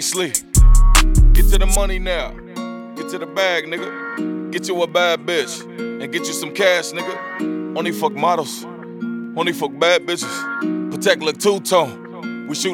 Sleep. Get to the money now. Get to the bag, nigga. Get you a bad bitch. And get you some cash, nigga. Only fuck models. Only fuck bad bitches. Protect look two-tone.